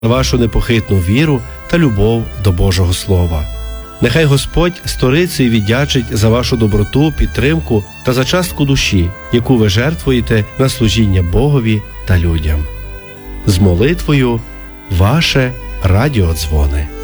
вашу непохитну віру та любов до Божого Слова. Нехай Господь сторицею віддячить за вашу доброту, підтримку та за частку душі, яку ви жертвуєте на служіння Богові та людям. З молитвою, ваше Радіодзвони.